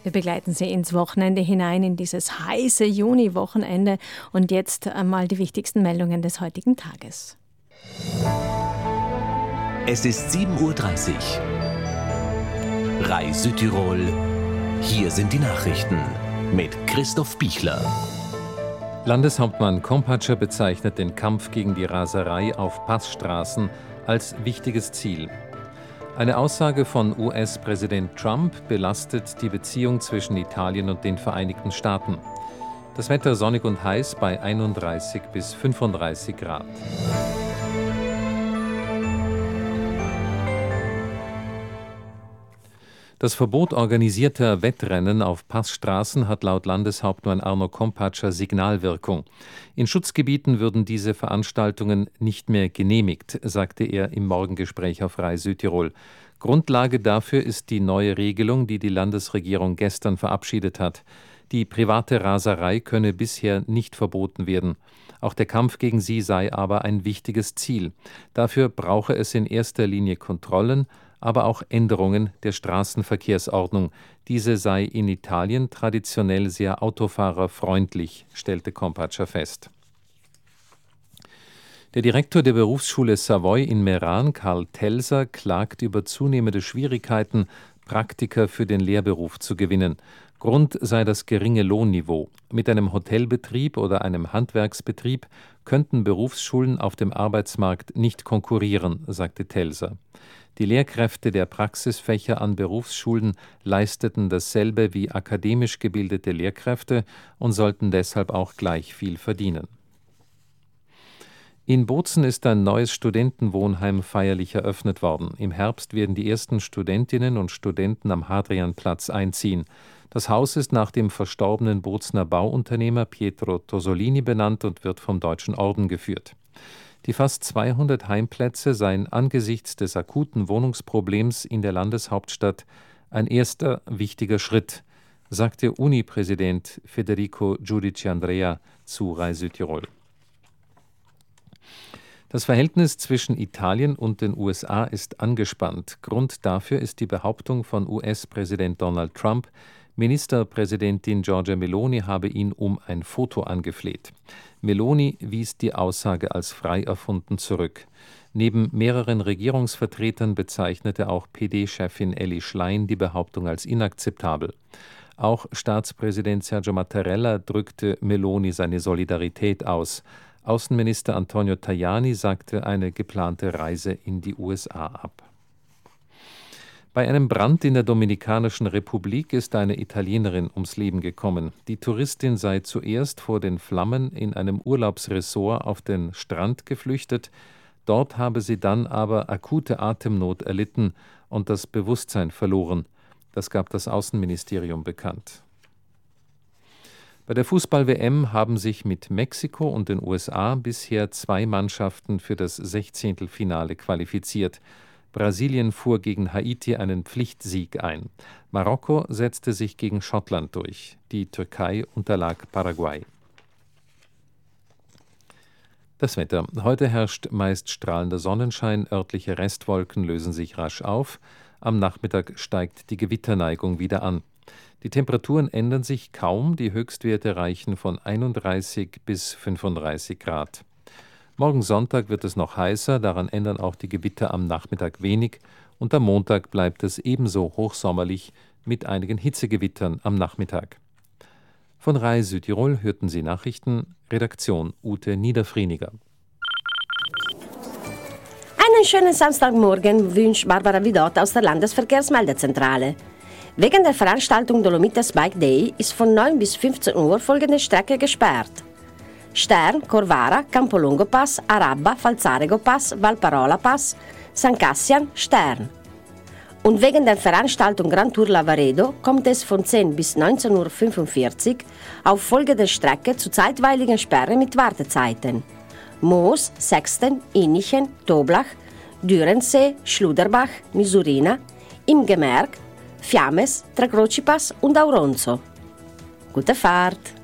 Wir begleiten Sie ins Wochenende hinein, in dieses heiße Juni-Wochenende. Und jetzt einmal die wichtigsten Meldungen des heutigen Tages. Es ist 7:30 Uhr. RAI Südtirol. Hier sind die Nachrichten mit Christoph Bichler. Landeshauptmann Kompatscher bezeichnet den Kampf gegen die Raserei auf Passstraßen als wichtiges Ziel. Eine Aussage von US-Präsident Trump belastet die Beziehung zwischen Italien und den Vereinigten Staaten. Das Wetter sonnig und heiß bei 31 bis 35 Grad. Das Verbot organisierter Wettrennen auf Passstraßen hat laut Landeshauptmann Arno Kompatscher Signalwirkung. In Schutzgebieten würden diese Veranstaltungen nicht mehr genehmigt, sagte er im Morgengespräch auf RAI Südtirol. Grundlage dafür ist die neue Regelung, die die Landesregierung gestern verabschiedet hat. Die private Raserei könne bisher nicht verboten werden. Auch der Kampf gegen sie sei aber ein wichtiges Ziel. Dafür brauche es in erster Linie Kontrollen, aber auch Änderungen der Straßenverkehrsordnung. Diese sei in Italien traditionell sehr autofahrerfreundlich, stellte Kompatscher fest. Der Direktor der Berufsschule Savoy in Meran, Karl Telser, klagt über zunehmende Schwierigkeiten, Praktiker für den Lehrberuf zu gewinnen. Grund sei das geringe Lohnniveau. Mit einem Hotelbetrieb oder einem Handwerksbetrieb könnten Berufsschulen auf dem Arbeitsmarkt nicht konkurrieren, sagte Telser. Die Lehrkräfte der Praxisfächer an Berufsschulen leisteten dasselbe wie akademisch gebildete Lehrkräfte und sollten deshalb auch gleich viel verdienen. In Bozen ist ein neues Studentenwohnheim feierlich eröffnet worden. Im Herbst werden die ersten Studentinnen und Studenten am Hadrianplatz einziehen. Das Haus ist nach dem verstorbenen Bozener Bauunternehmer Pietro Tosolini benannt und wird vom Deutschen Orden geführt. Die fast 200 Heimplätze seien angesichts des akuten Wohnungsproblems in der Landeshauptstadt ein erster wichtiger Schritt, sagte Uni-Präsident Federico Giudici Andrea zu RAI Südtirol. Das Verhältnis zwischen Italien und den USA ist angespannt. Grund dafür ist die Behauptung von US-Präsident Donald Trump, Ministerpräsidentin Giorgia Meloni habe ihn um ein Foto angefleht. Meloni wies die Aussage als frei erfunden zurück. Neben mehreren Regierungsvertretern bezeichnete auch PD-Chefin Elly Schlein die Behauptung als inakzeptabel. Auch Staatspräsident Sergio Mattarella drückte Meloni seine Solidarität aus. Außenminister Antonio Tajani sagte eine geplante Reise in die USA ab. Bei einem Brand in der Dominikanischen Republik ist eine Italienerin ums Leben gekommen. Die Touristin sei zuerst vor den Flammen in einem Urlaubsresort auf den Strand geflüchtet. Dort habe sie dann aber akute Atemnot erlitten und das Bewusstsein verloren. Das gab das Außenministerium bekannt. Bei der Fußball-WM haben sich mit Mexiko und den USA bisher 2 Mannschaften für das Sechzehntelfinale qualifiziert. Brasilien fuhr gegen Haiti einen Pflichtsieg ein. Marokko setzte sich gegen Schottland durch. Die Türkei unterlag Paraguay. Das Wetter. Heute herrscht meist strahlender Sonnenschein, örtliche Restwolken lösen sich rasch auf. Am Nachmittag steigt die Gewitterneigung wieder an. Die Temperaturen ändern sich kaum, die Höchstwerte reichen von 31 bis 35 Grad. Morgen Sonntag wird es noch heißer, daran ändern auch die Gewitter am Nachmittag wenig und am Montag bleibt es ebenso hochsommerlich mit einigen Hitzegewittern am Nachmittag. Von RAI Südtirol hörten Sie Nachrichten, Redaktion Ute Niederfrieniger. Einen schönen Samstagmorgen wünscht Barbara Vidot aus der Landesverkehrsmeldezentrale. Wegen der Veranstaltung Dolomites Bike Day ist von 9 bis 15 Uhr folgende Strecke gesperrt. Stern, Corvara, Campolongo Pass, Arabba, Falzarego Pass, Valparola Pass, San Cassian, Stern. Und wegen der Veranstaltung Grand Tour Lavaredo kommt es von 10 bis 19.45 Uhr auf folgende Strecke zu zeitweiligen Sperren mit Wartezeiten. Moos, Sexten, Innichen, Toblach, Dürensee, Schluderbach, Misurina, Im Gemerk, Fiammes, Tre Croci Pass und Auronzo. Gute Fahrt!